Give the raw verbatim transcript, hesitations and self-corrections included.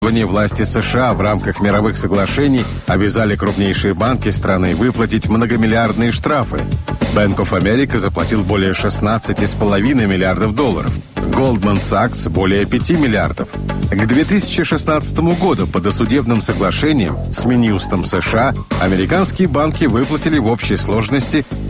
Власти США в рамках мировых соглашений обязали крупнейшие банки страны выплатить многомиллиардные штрафы. Bank of America заплатил более шестнадцати с половиной миллиардов долларов. Goldman Sachs более пяти миллиардов. К две тысячи шестнадцатому году по досудебным соглашениям с Минюстом США американские банки выплатили в общей сложности